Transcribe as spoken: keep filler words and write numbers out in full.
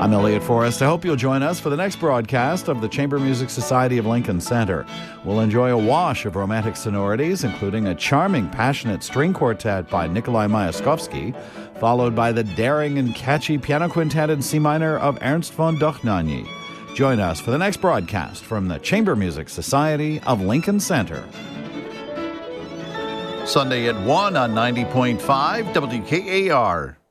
I'm Elliot Forrest. I hope you'll join us for the next broadcast of the Chamber Music Society of Lincoln Center. We'll enjoy a wash of romantic sonorities, including a charming, passionate string quartet by Nikolai Myaskovsky, followed by the daring and catchy piano quintet in C minor of Ernst von Dohnanyi. Join us for the next broadcast from the Chamber Music Society of Lincoln Center. Sunday at one on ninety point five W K A R.